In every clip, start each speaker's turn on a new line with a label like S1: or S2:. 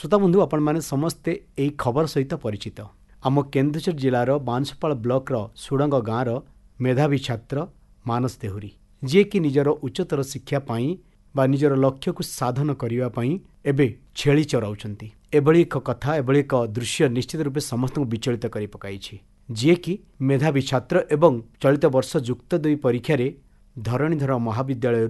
S1: श्रोता बंधु आपण मैंने समस्ते यही खबर सहित परिचित। आम केन्दुझर जिलार बांशपाल ब्लॉक सुड़ंग गाँवर मेधावी छात्र मानस देहुरी जी कि निजर उच्चतर शिक्षा पाई बा निजर लक्ष्य को साधन करने एबे छेली चराउछंती। एभली एक कथा एभली एक दृश्य निश्चित रूपे समस्त विचलित कर पकाई। जी कि मेधावी छात्र एवं चलित वर्ष जुक्त 2 परीक्षा धरणीधर महाविद्यालय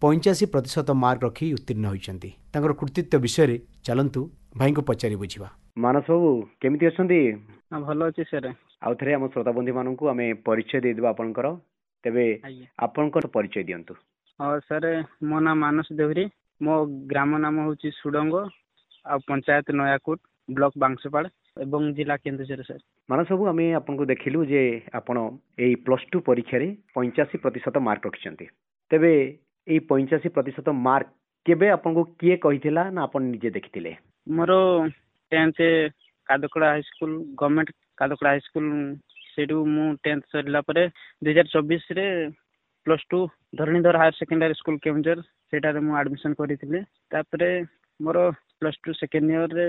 S1: 85% मार्क रखी उत्तीर्ण होइछंती। तांकर कृतित्व विषय चलंतु भाई को पचारि बुझिबा।
S2: मानस बाबू केमिति अछंती?
S1: भल अछि सर।
S2: आउ थरे हम श्रोता बंधु माननकु आमे परिचय दे देबा आपनकर। तेबे आपनकर परिचय दियंतु।
S3: सर मो नाम मानस देवरी, मो ग्राम नाम होची सुडंग आ पंचायत नयाकोट ब्लॉक बांसपाड़ एवं जिला केन्दुझर सर।
S2: मानस बाबू आमे आपनको देखिलु जे आपण एई +2 परीक्षा रे 85% मार्क रखिसंती। तेबे एई 85% मार्क केबे आपनको किए कहिथिला ना आपण निजे देखिथिले?
S3: मोरो 10th कादकड़ा high school government कादकड़ा high school Sedu मु 10th सरला परे 2024 रे +2 धरणीधर हायर सेकेंडरी स्कूल केमजर सेटारे मु एडमिशन करिथिले। तापरे मोर +2 सेकेंड ईयर रे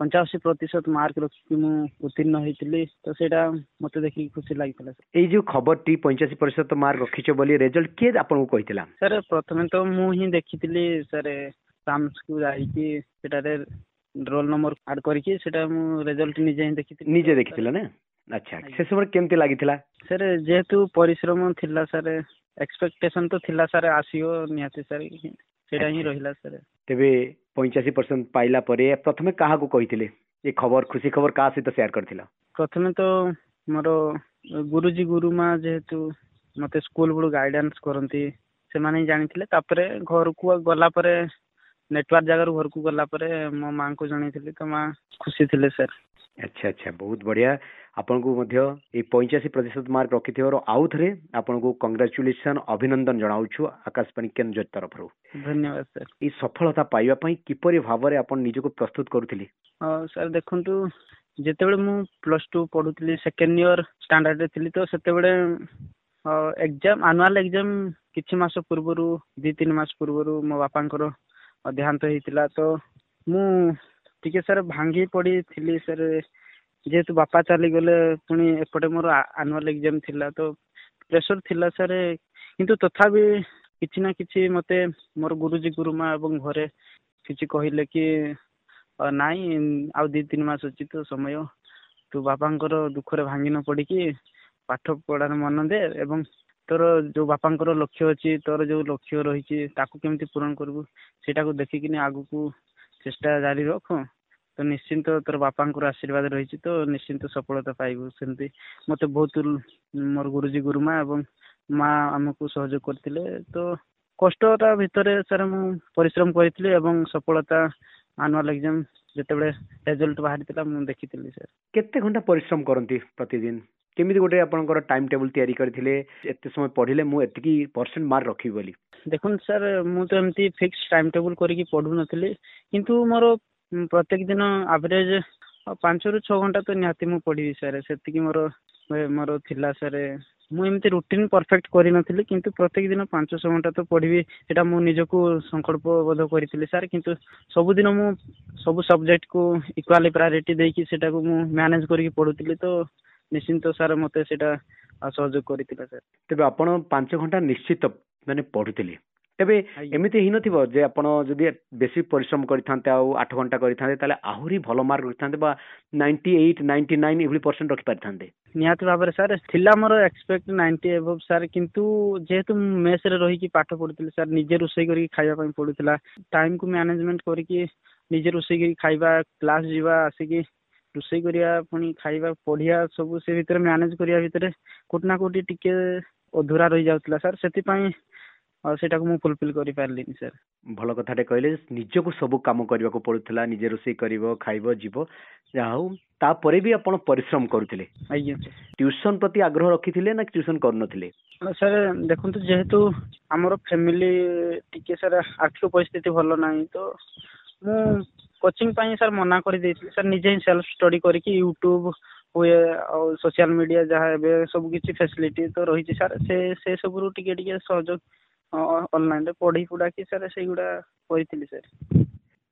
S3: 85% मार्क रखि मु उत्तीर्ण होइथिली। तो सेटा मते देखि खुशी लागितला।
S2: एई जो खबर टी 85% मार्क रखिछ बोली रिजल्ट के आपनको कहिथिला?
S3: सर प्रथमे तो मु ही देखिथिली सर साम्स को जाई कि सेटारे रोल नंबर ऐड करके सेटा मु रिजल्ट निजे ही देखिथिली।
S2: निजे देखिथिला ना? अच्छा से समय केमते लागिथिला?
S3: सर जेहेतु परिश्रम थिला सर एक्सपेक्टेशन तो थिला सर आसीओ निहाती सर सेटा ही रहिला सर।
S2: तेबे 85% पाइला परे प्रथमे काहा को कहिथिले ये खबर खुशी खबर का सहित शेयर करथिला?
S3: प्रथमे तो मोरो गुरुजी गुरुमा जेहेतु मते स्कूल बडू गाइडेंस करंती से माने जानिथिले। तापरे घर को गला परे नेटवर्क जगह घर को गला परे मो मां को जणैथिले तो मां खुशी थिले सर।
S2: अच्छा अच्छा बहुत बढ़िया। आपन को मध्य ए 85% मार्क रखिथिवर आउ थरे आपन को कांग्रेचुलेशन अभिनंदन जणाउछु आकाशवाणी केन्दुझर तरफ रो।
S3: धन्यवाद सर।
S2: ई सफलता पाइबा पई किपरि भाबरे आपन निज को प्रस्तुत करूथिले?
S3: सर देखंतु जेतेबेले मु +2 पढुथिली सेकेंड ईयर स्टैंडर्ड रे थिली तो सेतेबेले एग्जाम एनुअल एग्जाम किछि मास पूर्वरु 2-3 मास पूर्वरु मो बापांकर देहांत हेतिला। तो मु टिके सर भांगी पड़ी थिली सर जेहेतु बापा चली गले पुणी एपटे मोर एनुअल एग्जाम थिला तो प्रेशर थिला सर। किंतु तथापि किछि ना किछि मते मोर गुरुजी गुरुमा एवं घरे किछि कहिले कि नाई आउ 2-3 मास अछि तो समय तू बापांकर दुखरे भांगी न पड़ी कि पाठ पढ़ार मन दे एवं तोर जो बापांकर लक्ष्य अछि तोर जो लक्ष्य रही ताकू केमती पूरण करबू सेटा को देखिकिनी आगु को चेष्टा जारी रख। तो निश्चिंत तोर बापांकर आशीर्वाद रही तो निश्चिंत सफलता पाइबू। सेमती मते बहुत मोर गुरुजी गुरुमा एवं माँ आमको सहयोग करथिले। तो कष्टता भितरे सर मु परिश्रम करथिले एवं सफलता एनुअल एग्जाम जेतेबेले रिजल्ट बाहरितला मु देखिथिली सर।
S2: केते घंटा परिश्रम करंती प्रतिदिन? केमिति गोटे आपनकर टाइम टेबल तयारी करथिले एते समय पढिले मु एतिकी परसेंट मार्क रखी बोली?
S3: देखुन सर मु तो एमती फिक्स टाइम टेबल करिकि पढु नथिली। किंतु मोर प्रत्येक दिन एवरेज 5 ରୁ 6 घंटा तो निहाती मु पढी सर। सेतिकी मोर थिला सर। मु एमती रूटीन परफेक्ट करि नथिली किंतु प्रत्येक दिन 5-6 घंटा तो पढिबी एटा मु निजको संकल्पबद्ध करिथिली सर। किंतु सब दिन मु सब सब्जेक्ट को इक्वाली प्रायोरिटी देकी सेटा को मु मैनेज करिकि पढुथिली। तो निश्चिंत सर मते सेटा सहयोग करिथिला सर।
S2: तेबे आपण 5 घंटा निश्चित माने पढुथिले। तेबे एमिति हि नथिबो जे आपण जदी बेसी परिश्रम करिथांते आ 8 घंटा करिथांते ताले आहुरी भलो मार्क रखिथांते बा 98-99 एवरी परसेंट रखि पारिथांते?
S3: निहाती भाबरे सर थिला मोर एक्सपेक्ट 90 एबव सर। किंतु जेहेतु मेस रे रही कि पाठ पढुथिले सर निजे रोसई करी खाइबा पई पडुथिला। टाइम को मैनेजमेंट करिकि निजे रोसई करी खाइबा क्लास जीवा आसिकि रोसई करिया पुणी खाइबा पढ़िया सब से भितर मैनेज करिया भितर कोटना कोटी टिके अधूरा रही जाउतला सर। सेति पई सेटा को मु फुलफिल करि पारलिनी सर।
S2: भलो कथाटे कहले निजको सब काम करबा को पडुथला निजे रोसई करिवो खाइबो जीवो जाहौ ता परे भी आपण परिश्रम करूथिले?
S3: आज्ञा
S2: ट्यूशन प्रति आग्रह रखिथिले ना ट्यूशन करनथिले?
S3: सर देखंतु जेहेतु हमर फैमिली टिके सर आर्थिक परिस्थिति भलो नाही तो मु कोचिंग पई सर मना कर देथिले सर। निजे ही सेल्फ स्टडी करके यूट्यूब हुए और सोशल मीडिया जहाँ एबे सब किछि फैसिलिटी तो रही सर से सब रु टिके सहयोग ऑनलाइन रे पढ़ी पुडा कि सर से गुडा करिथिली सर।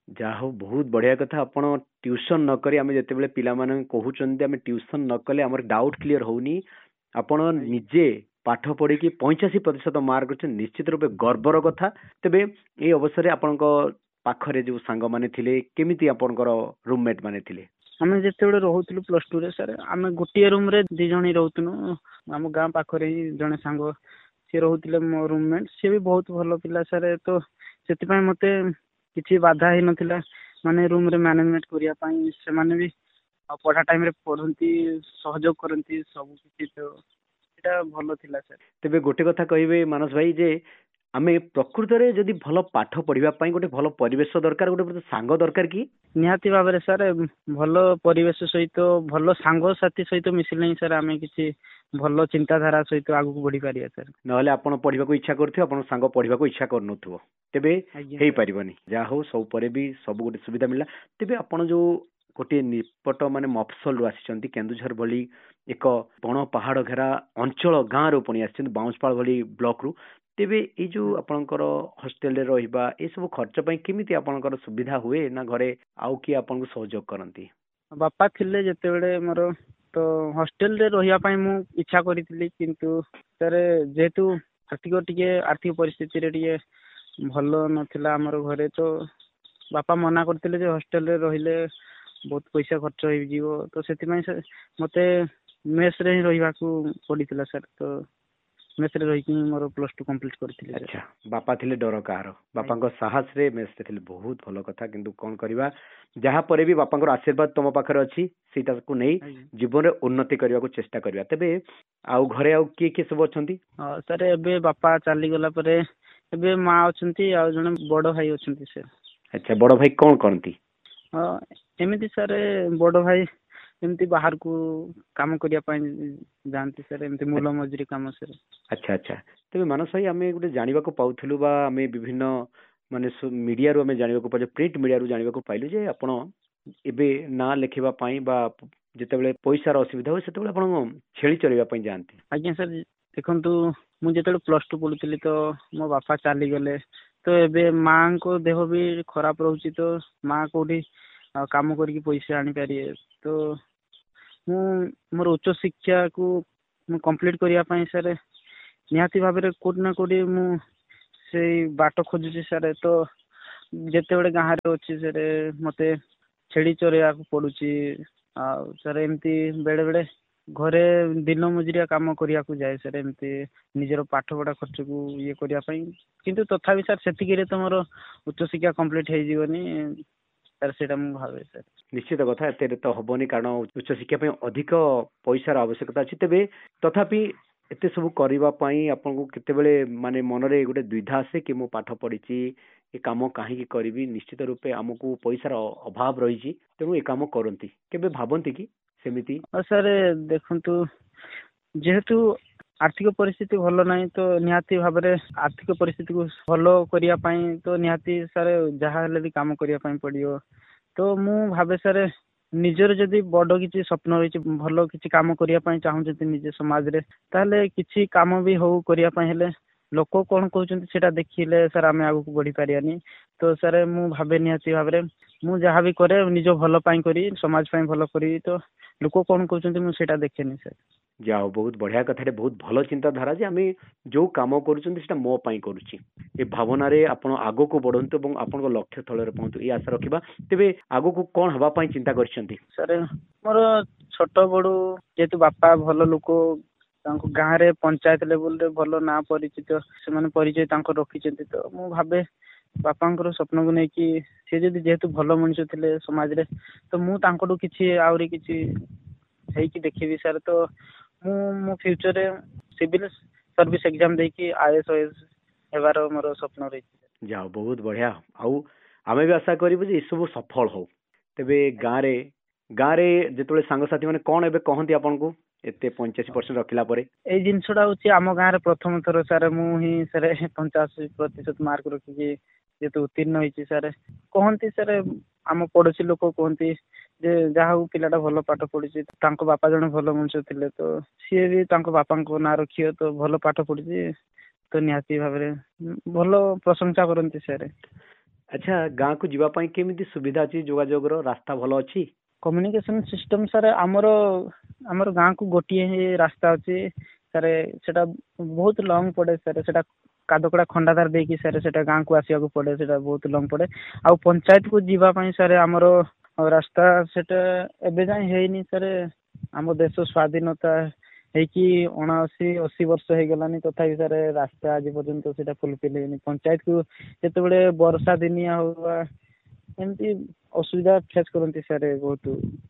S2: ଯାହା ହଉ ବହୁତ ବଢିଆ କଥା। ଆପଣ ଟ୍ୟୁସନ ନ କରି ଆମେ ଯେତେବେଳେ ପିଲାମାନଙ୍କୁ କହୁଛନ୍ତି ଆମେ ଟ୍ୟୁସନ ନ କଲେ ଆମର ଡାଉଟ୍ କ୍ଲିୟର ହଉନି, ଆପଣ ନିଜେ ପାଠ ପଢିକି 85% ମାର୍କ କରିଛନ୍ତି, ନିଶ୍ଚିତ ରୂପେ ଗର୍ବର କଥା। ତେବେ ଏଇ ଅବସରରେ ଆପଣଙ୍କ ପାଖରେ ଯୋଉ ସାଙ୍ଗମାନେ ଥିଲେ, କେମିତି ଆପଣଙ୍କର ରୁମମେଟ ମାନେ ଥିଲେ?
S3: ଆମେ ଯେତେବେଳେ ରହୁଥିଲୁ +2 ରେ ସାର୍, ଆମେ ଗୋଟିଏ ରୁମ ରେ 2 ଜଣ ହିଁ ରହୁଥିଲୁ। ଆମ ଗାଁ ପାଖରେ ହିଁ ଜଣେ ସାଙ୍ଗ ସିଏ ରହୁଥିଲେ ମୋ ରୁମମେଟ। ସିଏ ବି ବହୁତ ଭଲ ପିଲା ସାର୍, ତ ସେଥିପାଇଁ ମତେ କିଛି ବାଧା ହେଇନଥିଲା ମାନେ ରୁମ ରେ ମ୍ୟାନେଜମେଣ୍ଟ କରିବା ପାଇଁ। ସେମାନେ ବି ପଢା ଟାଇମ ରେ ପଢନ୍ତି, ସହଯୋଗ କରନ୍ତି ସବୁ କିଛି, ତ ସେଇଟା ଭଲ ଥିଲା ସାର୍।
S2: ତେବେ ଗୋଟେ କଥା କହିବେ ମାନସ ଭାଇ, ଯେ ଆମେ ପ୍ରକୃତରେ ଯଦି ଭଲ ପାଠ ପଢିବା ପାଇଁ ଗୋଟେ ଭଲ ପରିବେଶ ଦରକାର, ଗୋଟେ ସାଙ୍ଗ ଦରକାର କି?
S3: ନିହାତି ଭାବରେ ସାର୍, ଭଲ ପରିବେଶ ସହିତ ଭଲ ସାଙ୍ଗସାଥି ସହିତ ମିଶିଲେ ହିଁ ସାର୍ ଆମେ କିଛି ଭଲ ଚିନ୍ତାଧାରା ସହିତ ଆଗକୁ ବଢି ପାରିବା ସାର୍।
S2: ନହେଲେ ଆପଣ ପଢିବାକୁ ଇଚ୍ଛା କରୁଥିବେ, ଆପଣଙ୍କ ସାଙ୍ଗ ପଢିବାକୁ ଇଚ୍ଛା କରୁନଥିବ, ତେବେ
S3: ଆଜ୍ଞା
S2: ହେଇପାରିବନି। ଯାହା ହଉ ସବୁ ପରେ ବି ସବୁ ଗୋଟେ ସୁବିଧା ମିଳିଲା। ତେବେ ଆପଣ ଯୋଉ ଗୋଟିଏ ନିପଟ ମାନେ ମଫସଲରୁ ଆସିଛନ୍ତି, କେନ୍ଦୁଝର ଭଳି ଏକ ବଣ ପାହାଡ ଘେରା ଅଞ୍ଚଳ ଗାଁରୁ ପୁଣି ଆସିଛନ୍ତି, ବାଉଁଶପାଳ ଭଳି ବ୍ଲକରୁ। ତେବେ ଏଇ ଯୋଉ ଆପଣଙ୍କର ହଷ୍ଟେଲରେ ରହିବା, ଏସବୁ ଖର୍ଚ୍ଚ ପାଇଁ କେମିତି ଆପଣଙ୍କର ସୁବିଧା ହୁଏ, ନା ଘରେ ଆଉ କିଏ ଆପଣଙ୍କୁ ସହଯୋଗ କରନ୍ତି?
S3: ବାପା ଥିଲେ ଯେତେବେଳେ ମୋର, ତ ହଷ୍ଟେଲରେ ରହିବା ପାଇଁ ମୁଁ ଇଚ୍ଛା କରିଥିଲି, କିନ୍ତୁ ସାର୍ ଯେହେତୁ ଆର୍ଥିକ ପରିସ୍ଥିତିରେ ଟିକେ ଭଲ ନଥିଲା ଆମର ଘରେ, ତ ବାପା ମନା କରିଥିଲେ ଯେ ହଷ୍ଟେଲରେ ରହିଲେ ବହୁତ ପଇସା ଖର୍ଚ୍ଚ ହେଇଯିବ। ତ ସେଥିପାଇଁ ମତେ ମେସରେ ହିଁ ରହିବାକୁ ପଡିଥିଲା ସାର୍। ତ ମେସରେ ରହିକି ମୋର +2 କମ୍ପ୍ଲିଟ୍ କରିଥିଲି ସାର୍।
S2: ଆଚ୍ଛା, ବାପା ଥିଲେ ଡର କାହାର, ବାପାଙ୍କ ସାହସରେ ମେସରେ ଥିଲେ, ବହୁତ ଭଲ କଥା। କିନ୍ତୁ କଣ କରିବା, ଯାହା ପରେ ବି ବାପାଙ୍କର ଆଶୀର୍ବାଦ ତମ ପାଖରେ ଅଛି, ସେଇଟାକୁ ନେଇ ଜୀବନରେ ଉନ୍ନତି କରିବାକୁ ଚେଷ୍ଟା କରିବା। ତେବେ ଆଉ ଘରେ ଆଉ କିଏ କିଏ ସବୁ ଅଛନ୍ତି?
S3: ହଁ ସାର୍, ଏବେ ବାପା ଚାଲିଗଲା ପରେ ଏବେ ମା ଅଛନ୍ତି, ଆଉ ଜଣେ ବଡ ଭାଇ ଅଛନ୍ତି ସାର୍।
S2: ଆଚ୍ଛା, ବଡ ଭାଇ କଣ କରନ୍ତି?
S3: ହଁ ଏମିତି ସାର୍, ବଡ ଭାଇ ଏମିତି ବାହାରକୁ କାମ କରିବା ପାଇଁ ଯାଆନ୍ତି ସାର୍, ଏମିତି ମୂଲ ମଜୁରୀ କାମ ସାର୍।
S2: ଆଚ୍ଛା ଆଚ୍ଛା। ତେବେ ମାନସ ଭାଇ, ଆମେ ଗୋଟେ ଜାଣିବାକୁ ପାଉଥିଲୁ, ବା ଆମେ ବିଭିନ୍ନ ମାନେ ମିଡିଆରୁ ଆମେ ଜାଣିବାକୁ ପାଇଲୁ, ପ୍ରିଣ୍ଟ ମିଡିଆରୁ ଜାଣିବାକୁ ପାଇଲୁ ଯେ ଆପଣ ଏବେ ନାଁ ଲେଖିବା ପାଇଁ ବା ଯେତେବେଳେ ପଇସାର ଅସୁବିଧା ହୁଏ, ସେତେବେଳେ ଆପଣ ଛେଳି ଚରେଇବା ପାଇଁ ଯାଆନ୍ତି।
S3: ଆଜ୍ଞା ସାର୍, ଦେଖନ୍ତୁ ମୁଁ ଯେତେବେଳେ +2 ପଢୁଥିଲି ତ ମୋ ବାପା ଚାଲିଗଲେ, ତ ଏବେ ମାଙ୍କ ଦେହ ବି ଖରାପ ରହୁଛି, ତ ମା କୋଉଠି କାମ କରିକି ପଇସା ଆଣିପାରିବେ। ତ ମୁଁ ମୋର ଉଚ୍ଚ ଶିକ୍ଷାକୁ ମୁଁ କମ୍ପ୍ଲିଟ୍ କରିବା ପାଇଁ ସାର୍ ନିହାତି ଭାବରେ କୋଉଠି ନା କୋଉଠି ମୁଁ ସେଇ ବାଟ ଖୋଜୁଛି ସାର୍। ତ ଯେତେବେଳେ ଗାଁରେ ଅଛି ସାର୍, ମତେ ଛେଳି ଚରେଇବାକୁ ପଡୁଛି। ଆଉ ସାର୍ ଏମିତି ବେଳେ ବେଳେ ଘରେ ଦିନ ମଜୁରିଆ କାମ କରିବାକୁ ଯାଏ ସାର୍, ଏମିତି ନିଜର ପାଠ ପଢା ଖର୍ଚ୍ଚକୁ ଇଏ କରିବା ପାଇଁ। କିନ୍ତୁ ତଥାପି ସାର୍ ସେତିକିରେ ତ ମୋର ଉଚ୍ଚଶିକ୍ଷା କମ୍ପ୍ଲିଟ୍ ହେଇଯିବନି ସାର୍, ସେଇଟା ମୁଁ ଭାବେ ସାର୍।
S2: ନିଶ୍ଚିତ କଥା, ଏତେ ତ ହବନି, କାରଣ ଉଚ୍ଚଶିକ୍ଷା ପାଇଁ ଅଧିକ ପଇସାର ଆବଶ୍ୟକତା ଅଛି। ତେବେ ତଥାପି ଏତେ ସବୁ କରିବା ପାଇଁ ଆପଣଙ୍କୁ କେତେବେଳେ ମାନେ ମନରେ ଗୋଟେ ଦ୍ୱିଧା ଆସେ କି ମୁଁ ପାଠ ପଢିଛି, ଏ କାମ କାହିଁକି କରିବି, ନିଶ୍ଚିତ ରୂପେ ଆମକୁ ପଇସାର ଅଭାବ ରହିଛି, ତେଣୁ ଏ କାମ କରନ୍ତି, କେବେ ଭାବନ୍ତି କି ସେମିତି?
S3: ସାର୍ ଦେଖନ୍ତୁ, ଯେହେତୁ ଆର୍ଥିକ ପରିସ୍ଥିତି ଭଲ ନାହିଁ, ତ ନିହାତି ଭାବରେ ଆର୍ଥିକ ପରିସ୍ଥିତିକୁ ଭଲ କରିବା ପାଇଁ ତ ନିହାତି ସାର୍ ଯାହା ହେଲେ ବି କାମ କରିବା ପାଇଁ ପଡିବ। ତ ମୁଁ ଭାବେ ସାର୍, ନିଜର ଯଦି ବଡ କିଛି ସ୍ୱପ୍ନ ରହିଛି, ଭଲ କିଛି କାମ କରିବା ପାଇଁ ଚାହୁଁଛନ୍ତି ନିଜ ସମାଜରେ, ତାହେଲେ କିଛି କାମ ବି ହଉ କରିବା ପାଇଁ ହେଲେ ଲୋକ କଣ କହୁଛନ୍ତି ସେଟା ଦେଖିଲେ ସାର୍ ଆମେ ଆଗକୁ ବଢି ପାରିବାନି। ତ ସାର୍ ମୁଁ ଭାବେ ନିହାତି ଭାବରେ ମୁଁ ଯାହା ବି କରେ ନିଜ ଭଲ ପାଇଁ କରି, ସମାଜ ପାଇଁ ଭଲ କରିବି। ତ ଲୋକ କଣ କହୁଛନ୍ତି ମୁଁ ସେଇଟା ଦେଖେନି ସାର୍।
S2: ଯାଉ, ବହୁତ ବଢିଆ କଥାଟେ, ବହୁତ ଭଲ ଚିନ୍ତାଧାରା ଯେ ଆମେ ଯୋଉ କାମ କରୁଛନ୍ତି ସେଟା ମୋ ପାଇଁ କରୁଛି, ଏ ଭାବନାରେ ଆପଣ ଆଗକୁ ବଢନ୍ତୁ ଏବଂ ଆପଣଙ୍କ ଲକ୍ଷ୍ୟ ସ୍ଥଳରେ ପହଞ୍ଚୁ, ଏଇ ଆଶା ରଖିବା। ତେବେ ଆଗକୁ କଣ ହେବା ପାଇଁ ଚିନ୍ତା କରିଛନ୍ତି?
S3: ସାର୍ ମୋର ଛୋଟ ବଡୁ ଯେହେତୁ ବାପା ଭଲ ଲୋକ, ତାଙ୍କ ଗାଁରେ ପଞ୍ଚାୟତ ଲେବୁଲରେ ଭଲ ନାଁ ପରିଚିତ, ସେମାନେ ପରିଚୟ ତାଙ୍କର ରଖିଛନ୍ତି। ତ ମୁଁ ଭାବେ ବାପାଙ୍କର ସ୍ୱପ୍ନକୁ ନେଇକି, ସେ ଯଦି ଯେହେତୁ ଭଲ ମଣିଷ ଥିଲେ ସମାଜରେ, ତ ମୁଁ ତାଙ୍କଠୁ କିଛି ଆହୁରି କିଛି ହେଇକି ଦେଖିବି ସାର୍। ତ ମୁଁ ମୋ ଫ୍ୟୁଚରରେ ସିଭିଲ ସର୍ଭିସ ଏକ୍ଜାମ ଦେଇକି IAS ହେବାର ମୋର ସ୍ୱପ୍ନ ରହିଛି।
S2: ଯାଉ, ବହୁତ ବଢିଆ। ଆଉ ଆମେ ବି ଆଶା କରିବୁ ଯେ ଏସବୁ ସଫଳ ହଉ। ତେବେ ଗାଁରେ ଯେତେବେଳେ ସାଙ୍ଗସାଥି ମାନେ କଣ ଏବେ କହନ୍ତି ଆପଣଙ୍କୁ, ଏତେ 85% ରଖିଲା ପରେ?
S3: ଏଇ ଜିନିଷଟା ହଉଛି ଆମ ଗାଁରେ ପ୍ରଥମ ଥର ସାର୍, ମୁଁ ହିଁ ସାର୍ 85% ମାର୍କ ରଖିକି ଯେହେତୁ ଉତ୍ତୀର୍ଣ୍ଣ ହେଇଛି ସାର୍, କହନ୍ତି ସାର୍, ଆମ ପଡୋଶୀ ଲୋକ କୁହନ୍ତି ଯେ ଯାହା ହଉ ପିଲାଟା ଭଲ ପାଠ ପଢିଛି, ତାଙ୍କ ବାପା ଜଣେ ଭଲ ମଣିଷ ଥିଲେ, ତ ସିଏ ବି ତାଙ୍କ ବାପାଙ୍କ ନାଁ ରଖିବ, ତ ଭଲ ପାଠ ପଢିଛି, ତ ନିହାତି ଭାବରେ ଭଲ ପ୍ରଶଂସା କରନ୍ତି ସାର୍।
S2: ଆଚ୍ଛା ଗାଁକୁ ଯିବା ପାଇଁ କେମିତି ସୁବିଧା ଅଛି, ଯୋଗାଯୋଗର ରାସ୍ତା ଭଲ ଅଛି?
S3: କମ୍ୟୁନିକେସନ ସିଷ୍ଟମ ସାର୍ ଆମର ଗାଁକୁ ଗୋଟିଏ ହିଁ ରାସ୍ତା ଅଛି ସାର୍। ସେଟା ବହୁତ ଲଙ୍ଗ ପଡେ ସାର୍। ସେଟା କାଦକଡା ଖଣ୍ଡାଧାର ଦେଇକି ସାର୍ ସେଟା ଗାଁକୁ ଆସିବାକୁ ପଡେ। ସେଟା ବହୁତ ଲଙ୍ଗ ପଡେ। ଆଉ ପଞ୍ଚାୟତକୁ ଯିବା ପାଇଁ ସାର୍ ଆମର ରାସ୍ତା ସେଟା ଏବେ ଯାଏଁ ହେଇନି ସାର୍। ଆମ ଦେଶ ସ୍ୱାଧୀନତା ହେଇକି 79-80 ବର୍ଷ ହେଇଗଲାନି, ତଥାପି ସାର୍ ରାସ୍ତା ଆଜି ପର୍ଯ୍ୟନ୍ତ ସେଟା ଫୁଲଫିଲ୍ ହେଇନି। ପଞ୍ଚାୟତକୁ ଯେତେବେଳେ ବର୍ଷା ଦିନିଆ ହଉବା ଏମିତି ଅସୁବିଧା ଫେସ୍ କରନ୍ତି ସାର୍ ବହୁତ।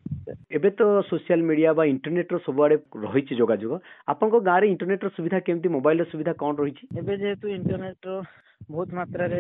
S2: ଏବେ ତ ସୋସିଆଲ ମିଡିଆ ବା ଇଣ୍ଟରନେଟର ସବୁଆଡେ ରହିଛି ଯୋଗାଯୋଗ। ଆପଣଙ୍କ ଗାଁରେ ଇଣ୍ଟରନେଟର ସୁବିଧା କେମିତି, ମୋବାଇଲର ସୁବିଧା କ'ଣ ରହିଛି?
S3: ଏବେ ଯେହେତୁ ଇଣ୍ଟରନେଟର ବହୁତ ମାତ୍ରାରେ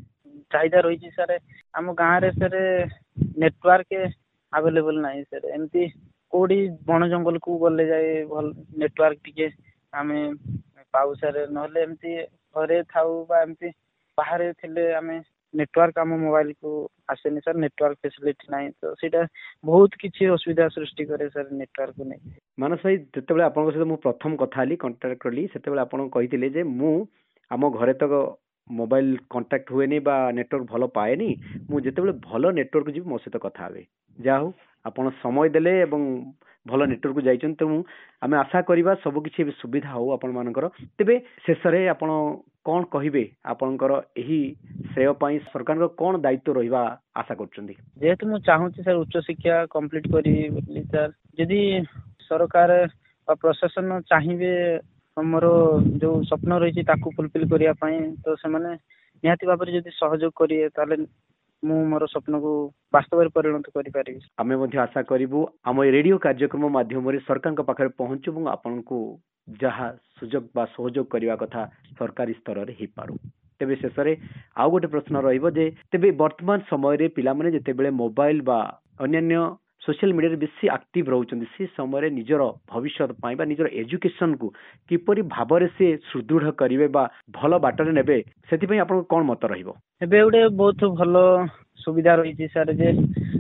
S3: ଚାହିଦା ରହିଛି ସାର୍, ଆମ ଗାଁରେ ସାର୍ ନେଟୱାର୍କ ଆଭେଲେବଲ ନାହିଁ ସାର୍। ଏମିତି କୋଉଠି ବଣ ଜଙ୍ଗଲକୁ ଗଲେ ଯାଇ ଭଲ ନେଟୱାର୍କ ଟିକେ ଆମେ ପାଉ ସାର୍। ନହେଲେ ଏମିତି ଘରେ ଥାଉ ବା ଏମିତି ବାହାରେ ଥିଲେ ଆମେ ନେଟୱାର୍କ ଆମ ମୋବାଇଲକୁ ଆସେନି ସାର୍। ନେଟୱାର୍କ ଫେସିଲିଟି ନାହିଁ, ତ ସେଇଟା ବହୁତ କିଛି ଅସୁବିଧା ସୃଷ୍ଟି କରେ ସାର୍ ନେଟୱାର୍କକୁ ନେଇ।
S2: ମାନସ ଭାଇ, ଯେତେବେଳେ ଆପଣଙ୍କ ସହିତ ମୁଁ ପ୍ରଥମ କଥା ହେଲି, କଣ୍ଟାକ୍ଟ କଲି, ସେତେବେଳେ ଆପଣ କହିଥିଲେ ଯେ ମୁଁ ଆମ ଘରେ ତ ମୋବାଇଲ କଣ୍ଟାକ୍ଟ ହୁଏନି ବା ନେଟୱାର୍କ ଭଲ ପାଏନି, ମୁଁ ଯେତେବେଳେ ଭଲ ନେଟୱାର୍କ ଯିବି ମୋ ସହିତ କଥା ହେବେ। ଯାହା ହଉ ଆପଣ ସମୟ ଦେଲେ ଏବଂ ଭଲ ନେଟୱାର୍କକୁ ଯାଇଛନ୍ତି। ତେଣୁ ଆମେ ଆଶା କରିବା ସବୁ କିଛି ଏବେ ସୁବିଧା ହଉ ଆପଣମାନଙ୍କର। ତେବେ ଶେଷରେ ଆପଣ କ'ଣ କହିବେ ଆପଣଙ୍କର ଏହି ଶ୍ରେୟ ପାଇଁ ସରକାରଙ୍କ କ'ଣ ଦାୟିତ୍ୱ ରହିବା ଆଶା କରୁଛନ୍ତି?
S3: ଯେହେତୁ ମୁଁ ଚାହୁଁଛି ସାର୍ ଉଚ୍ଚଶିକ୍ଷା କମ୍ପ୍ଲିଟ କରିବି ବୋଲି ସାର୍, ଯଦି ସରକାର ବା ପ୍ରଶାସନ ଚାହିଁବେ ଆମର ଯୋଉ ସ୍ୱପ୍ନ ରହିଛି ତାକୁ ଫୁଲଫିଲ୍ କରିବା ପାଇଁ, ତ ସେମାନେ ନିହାତି ଭାବରେ ଯଦି ସହଯୋଗ କରିବେ ତାହେଲେ ମୁଁ ମୋର ସ୍ୱପ୍ନକୁ ବାସ୍ତବରେ ପରିଣତ କରିପାରିବି।
S2: ଆମେ ମଧ୍ୟ ଆଶା କରିବୁ ଆମ ଏ ରେଡିଓ କାର୍ଯ୍ୟକ୍ରମ ମାଧ୍ୟମରେ ସରକାରଙ୍କ ପାଖରେ ପହଞ୍ଚୁ ଏବଂ ଆପଣଙ୍କୁ ଯାହା ସୁଯୋଗ ବା ସହଯୋଗ କରିବା କଥା ସରକାରୀ ସ୍ତରରେ ହେଇପାରୁ। ତେବେ ଶେଷରେ ଆଉ ଗୋଟେ ପ୍ରଶ୍ନ ରହିବ ଯେ, ତେବେ ବର୍ତ୍ତମାନ ସମୟରେ ପିଲାମାନେ ଯେତେବେଳେ ମୋବାଇଲ ବା ଅନ୍ୟାନ୍ୟ ସୋସିଆଲ ମିଡିଆରେ ବେଶୀ ଆକ୍ଟିଭ ରହୁଛନ୍ତି, ସେ ସମୟରେ ନିଜର ଭବିଷ୍ୟତ ପାଇଁ ବା ନିଜର ଏଜୁକେସନକୁ କିପରି ଭାବରେ ସେ ସୁଦୃଢ କରିବେ ବା ଭଲ ବାଟରେ ନେବେ, ସେଥିପାଇଁ ଆପଣଙ୍କ କ'ଣ ମତ ରହିବ?
S3: ଏବେ ଗୋଟେ ବହୁତ ଭଲ ସୁବିଧା ରହିଛି ସାର୍ ଯେ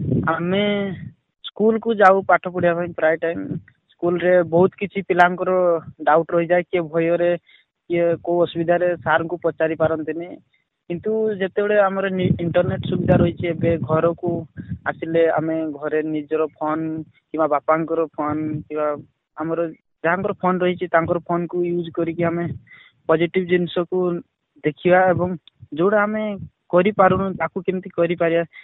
S3: ଆମେ ସ୍କୁଲକୁ ଯାଉ ପାଠ ପଢିବା ପାଇଁ। ପ୍ରାୟ ଟାଇମ୍ ସ୍କୁଲରେ ବହୁତ କିଛି ପିଲାଙ୍କର ଡାଉଟ୍ ରହିଯାଏ, କିଏ ଭୟରେ କିଏ କୋଉ ଅସୁବିଧାରେ ସାର୍ଙ୍କୁ ପଚାରି ପାରନ୍ତିନି। କିନ୍ତୁ ଯେତେବେଳେ ଆମର ଇଣ୍ଟରନେଟ ସୁବିଧା ରହିଛି, ଏବେ ଘରକୁ ଆସିଲେ ଆମେ ଘରେ ନିଜର ଫୋନ କିମ୍ବା ବାପାଙ୍କର ଫୋନ କିମ୍ବା ଆମର ଯାହାଙ୍କର ଫୋନ ରହିଛି ତାଙ୍କର ଫୋନକୁ ୟୁଜ କରିକି ଆମେ ପଜିଟିଭ ଜିନିଷକୁ ଦେଖିବା ଏବଂ ଯୋଉଟା ଆମେ କରିପାରୁନୁ ତାକୁ କେମିତି କରିପାରିବା